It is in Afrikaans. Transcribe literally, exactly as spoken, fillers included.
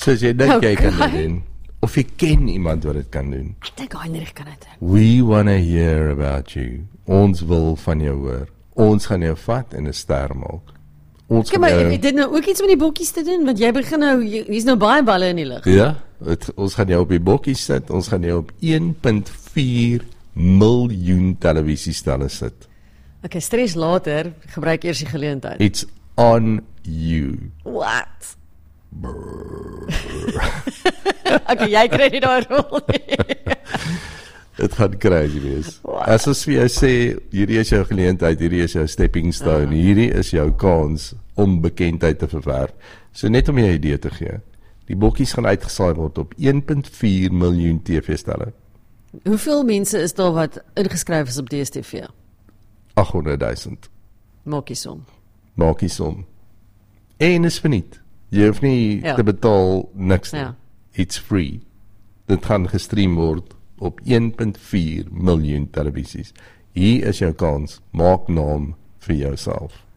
So as jy dink Okay. jy kan dit doen, of jy ken iemand wat dit kan doen. Ek dink Heinrich kan dit. We wanna hear about you. Ons wil van jou hoor. Ons gaan jou vat en 'n ster maak. Ons Kom gaan maar, jou, het dit nou ook iets met die bokkies te doen? Want jy begin nou, jy- hier's nou baie balle in die lug. ja, het, ons gaan jou op die bokkie sit. Ons gaan jou op een komma vier miljoen televisiestelle sit. Okay, stres later, gebruik eers die geleentheid. It's on you. What? Okay, jy kry nie daai rol nie. Dit gaan crazy wees. Wow. As ons vir jou sê, hierdie is jou geleentheid, hierdie is jou stepping stone, uh. hierdie is jou kans om bekendheid te verwerf. So net om jou 'n idee te gee. Die bokkies gaan uitgesaai word op een komma vier miljoen T V-stelle. Hoeveel mense is daar wat ingeskryf is op D S T V? aghonderdduisend. Maak jy som. Maak die som. En is verniet. Jy hoef nie Ja. te betaal niks nie. Ja. It's free. Dit gaan gestream word op een komma vier miljoen televisies. Hier is jou kans. Maak naam vir jouself.